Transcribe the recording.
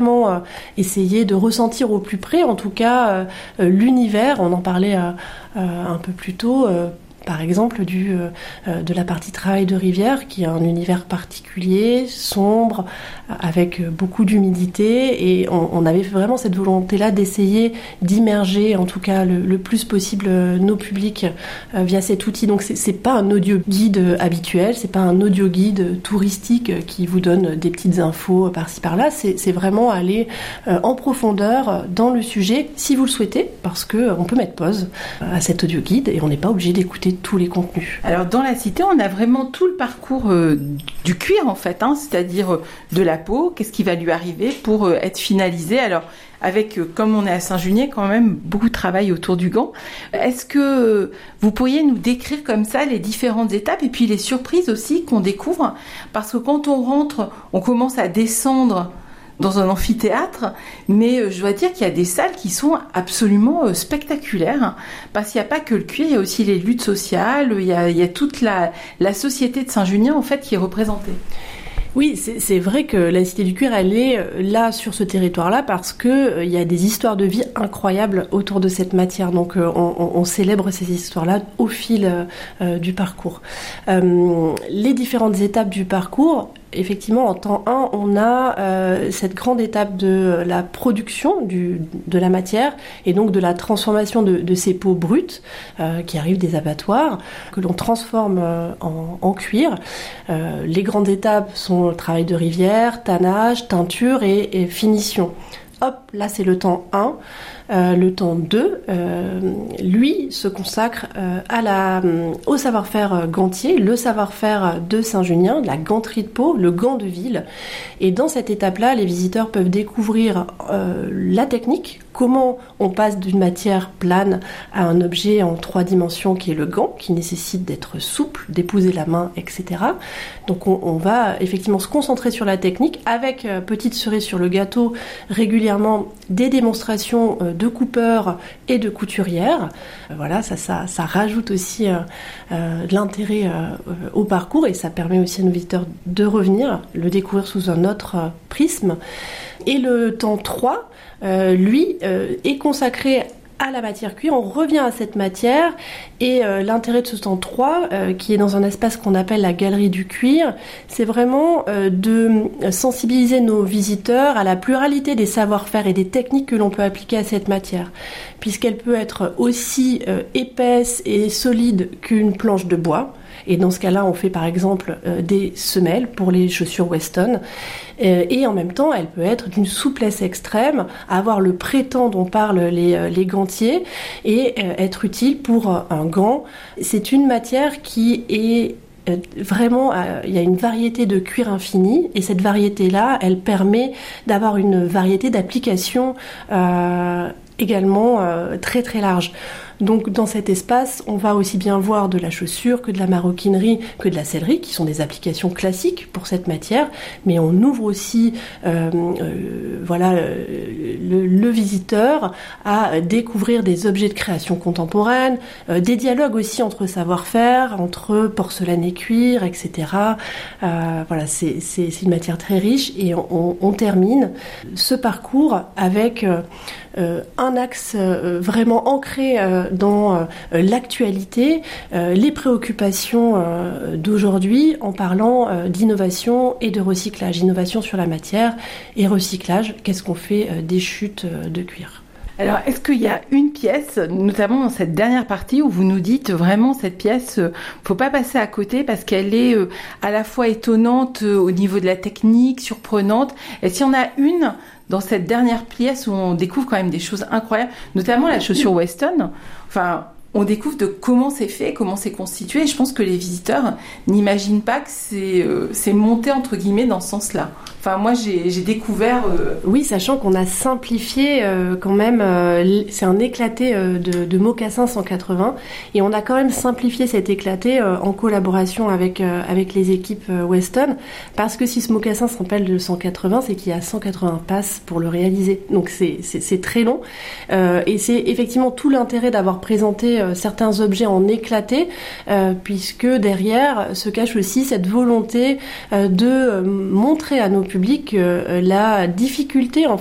essayer de ressentir au plus près, en tout cas, l'univers. On en parlait un peu plus tôt. Par exemple, de la partie travail de rivière, qui est un univers particulier, sombre, avec beaucoup d'humidité. Et on avait vraiment cette volonté-là d'essayer d'immerger, en tout cas le plus possible, nos publics via cet outil. Donc c'est pas un audio guide habituel, c'est pas un audio guide touristique qui vous donne des petites infos par-ci par-là. C'est vraiment aller en profondeur dans le sujet, si vous le souhaitez, parce qu'on peut mettre pause à cet audio guide et on n'est pas obligé d'écouter tous les contenus. Alors dans la cité, on a vraiment tout le parcours du cuir en fait, c'est-à-dire de la peau, qu'est-ce qui va lui arriver pour être finalisé. Alors avec, comme on est à Saint-Junier, quand même beaucoup de travail autour du gant. Est-ce que vous pourriez nous décrire comme ça les différentes étapes et puis les surprises aussi qu'on découvre? Parce que quand on rentre, on commence à descendre dans un amphithéâtre, mais je dois dire qu'il y a des salles qui sont absolument spectaculaires, parce qu'il n'y a pas que le cuir, il y a aussi les luttes sociales, il y a toute la société de Saint-Junien en fait qui est représentée. Oui, c'est vrai que la Cité du Cuir, elle est là sur ce territoire-là parce que il y a des histoires de vie incroyables autour de cette matière. Donc on célèbre ces histoires-là au fil du parcours. Les différentes étapes du parcours, effectivement, en temps 1, on a cette grande étape de la production de la matière et donc de la transformation de ces peaux brutes qui arrivent des abattoirs, que l'on transforme en cuir. Les grandes étapes sont le travail de rivière, tannage, teinture et finition. Hop, là c'est le temps 1. Le temps 2, lui, se consacre au savoir-faire gantier, le savoir-faire de Saint-Junien, de la ganterie de peau, le gant de ville. Et dans cette étape-là, les visiteurs peuvent découvrir la technique, comment on passe d'une matière plane à un objet en 3 dimensions qui est le gant, qui nécessite d'être souple, d'épouser la main, etc. Donc on va effectivement se concentrer sur la technique avec, petite cerise sur le gâteau, régulièrement des démonstrations de coupeurs et de couturières. Voilà, ça rajoute aussi de l'intérêt au parcours et ça permet aussi à nos visiteurs de revenir, le découvrir sous un autre prisme. Et le temps 3, lui, est consacré à la matière cuir. On revient à cette matière et l'intérêt de ce temps 3, qui est dans un espace qu'on appelle la galerie du cuir, c'est vraiment de sensibiliser nos visiteurs à la pluralité des savoir-faire et des techniques que l'on peut appliquer à cette matière, puisqu'elle peut être aussi épaisse et solide qu'une planche de bois. Et dans ce cas-là, on fait par exemple des semelles pour les chaussures Weston. Et en même temps, elle peut être d'une souplesse extrême, avoir le prétend dont parlent les gantiers et être utile pour un gant. C'est une matière qui est vraiment, il y a une variété de cuir infini et cette variété-là, elle permet d'avoir une variété d'applications également très très large. Donc dans cet espace, on va aussi bien voir de la chaussure que de la maroquinerie, que de la sellerie, qui sont des applications classiques pour cette matière, mais on ouvre aussi le visiteur à découvrir des objets de création contemporaine, des dialogues aussi entre savoir-faire, entre porcelaine et cuir, etc. C'est une matière très riche et on termine ce parcours avec un axe vraiment ancré dans l'actualité, les préoccupations d'aujourd'hui en parlant d'innovation et de recyclage. Innovation sur la matière et recyclage, qu'est-ce qu'on fait des chutes de cuir ? Alors, est-ce qu'il y a une pièce, notamment dans cette dernière partie, où vous nous dites vraiment cette pièce, faut pas passer à côté parce qu'elle est à la fois étonnante au niveau de la technique, surprenante. Est-ce qu'il y en a une dans cette dernière pièce où on découvre quand même des choses incroyables, notamment la chaussure Weston. Enfin, on découvre de comment c'est fait, comment c'est constitué. Et je pense que les visiteurs n'imaginent pas que c'est monté entre guillemets dans ce sens-là. Enfin, moi, j'ai découvert... Oui, sachant qu'on a simplifié quand même... c'est un éclaté de mocassin 180. Et on a quand même simplifié cet éclaté en collaboration avec les équipes Weston. Parce que si ce mocassin s'appelle de 180, c'est qu'il y a 180 passes pour le réaliser. Donc, c'est très long. Et c'est effectivement tout l'intérêt d'avoir présenté certains objets en éclater, puisque derrière se cache aussi cette volonté de montrer à nos publics la difficulté en